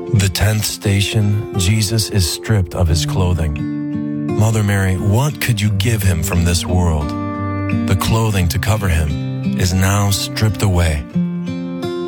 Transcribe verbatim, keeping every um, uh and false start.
The tenth station, Jesus is stripped of his clothing. Mother Mary, what could you give him from this world? The clothing to cover him is now stripped away.